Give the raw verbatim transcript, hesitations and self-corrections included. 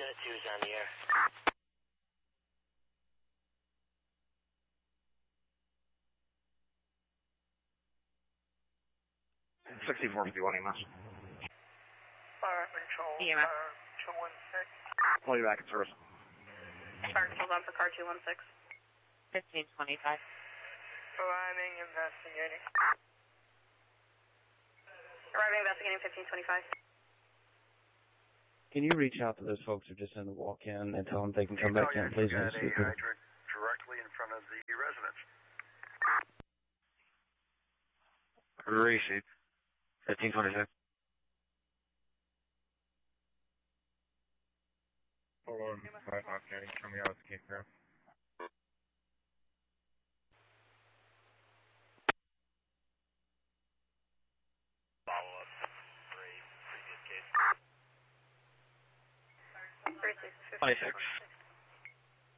Unit two is on the air. sixty-four fifty-one E M S. Fire control, E M S. car two one six. Pull you back in service. Fire control's on for car two one six. fifteen twenty-five. Arriving, investigating. Arriving, investigating fifteen twenty-five. Can you reach out to those folks who just in the walk-in and tell them they can come back in, please? Got a hydrant directly in front of the residence. Receipt. fifteen twenty-six. Hold on, five Hawk County, coming out of the case now. Follow up for a previous case. three six twenty-six.